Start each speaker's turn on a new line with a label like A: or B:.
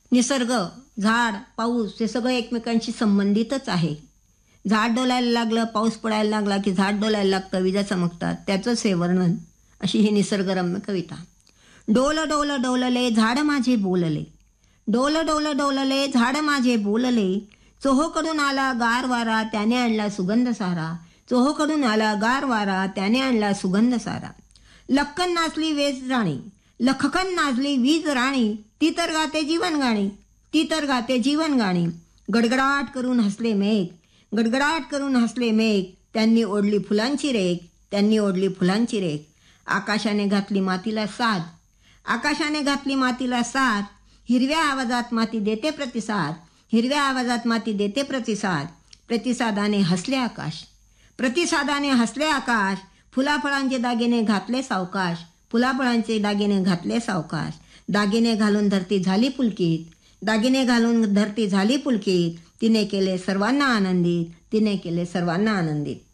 A: निसर्ग, झाड, पाऊस हे सगळं एकमेकांशी संबंधितच आहे. झाड डोलायला लागलं, पाऊस पडायला लागला की झाड डोलायला लागतं, विजा चमकतात. त्याचंच हे वर्णन, अशी ही निसर्गरम्य कविता. डोल डोल डोलले झाड माझे बोलले, डोल डोल डोलले झाड माझे बोलले, चोहोकडून आला गार वारा त्याने आणला सुगंध सारा, चोहोकडून आला गार वारा त्याने आणला सुगंध सारा. लक्कन नाचली वेज राणी, लखकन नाचली वीज राणी, ती तर गाते जीवन गाणी, ती तर गाते जीवन गाणी. गडगडाट करून हसले मेघ, गडगडाट करून हसले मेघ, त्यांनी ओढली फुलांची रेख, त्यांनी ओढली फुलांची रेख. आकाशाने घातली मातीला साद, आकाशाने घातली मातीला साद, हिरव्या आवाजात माती देते प्रतिसाद, हिरव्या आवाजात माती देते प्रतिसाद. प्रतिसादाने हसले आकाश, प्रतिसादाने हसले आकाश, फुलाफळांचे दागिने घातले सावकाश, फुलाफळांचे दागिने घातले सावकाश. दागिने घालून धरती झाली पुलकित, दागिने घालून धरती झाली पुलकित, तिने केले सर्वांना आनंदित, तिने केले सर्वांना आनंदित.